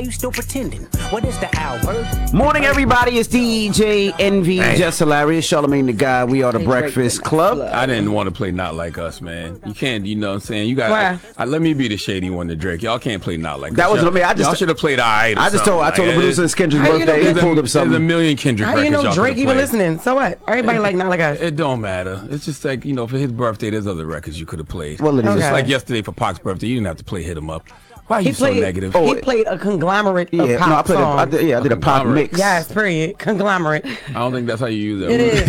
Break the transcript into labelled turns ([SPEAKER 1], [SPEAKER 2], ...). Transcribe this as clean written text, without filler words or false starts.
[SPEAKER 1] You still pretending? What is the Albert?
[SPEAKER 2] Morning, everybody. It's DJ Envy, Just Hilarious, Charlamagne the Guy. We are the Breakfast Club.
[SPEAKER 3] I didn't want to play Not Like Us, man. You can't, you know what I'm saying? You got. Let me be the shady one to Drake. Y'all can't play Not Like Us.
[SPEAKER 2] That was me.
[SPEAKER 3] Y'all should have played I
[SPEAKER 2] just told the producer it's Kendrick's birthday. He pulled up something.
[SPEAKER 3] There's a million Kendrick
[SPEAKER 4] How
[SPEAKER 3] records.
[SPEAKER 4] you know Drake even listening? So what? Everybody like Not Like Us.
[SPEAKER 3] It don't matter. It's just like, you know, for his birthday, there's other records you could have played.
[SPEAKER 2] Well, it is.
[SPEAKER 3] Just like yesterday for Pac's birthday, you didn't have to play Hit 'Em Up. Why are you so negative?
[SPEAKER 4] He played a conglomerate of pop songs.
[SPEAKER 2] I did a pop mix.
[SPEAKER 4] Yes, period. Conglomerate.
[SPEAKER 3] I don't think that's how you use that
[SPEAKER 4] It
[SPEAKER 3] word.
[SPEAKER 4] is.